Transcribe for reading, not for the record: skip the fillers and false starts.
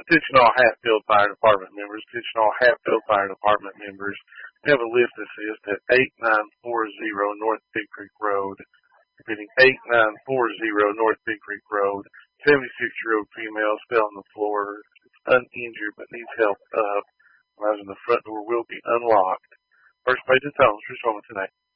Attention all Hatfield Fire Department members. Attention all Hatfield Fire Department members. We have a lift assist at 8940 North Big Creek Road. Repeating, 8940 North Big Creek Road. 76-year-old female fell on the floor. It's uninjured but needs help up. Arriving the front door will be unlocked. First page of Tones for Swimming tonight.